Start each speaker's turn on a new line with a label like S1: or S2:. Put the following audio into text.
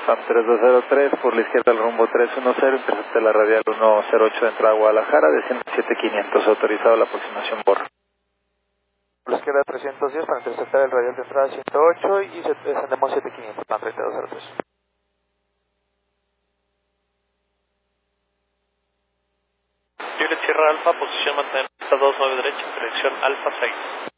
S1: Sam 3203, por la izquierda el rumbo 310, intercepte la radial 108 de entrada a Guadalajara, desciende 7500, autorizado la aproximación por
S2: Por la izquierda 310 para interceptar el radial de entrada 108 y descendemos 7500, Sam 3203.
S3: Juliet Sierra Alfa, posición mantener 29 derecha, dirección Alfa 6.